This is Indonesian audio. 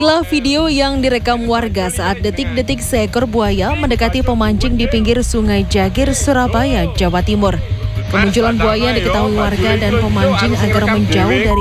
Inilah video yang direkam warga saat detik-detik seekor buaya mendekati pemancing di pinggir Sungai Jagir, Surabaya, Jawa Timur. Kemunculan buaya diketahui warga dan pemancing agar menjauh dari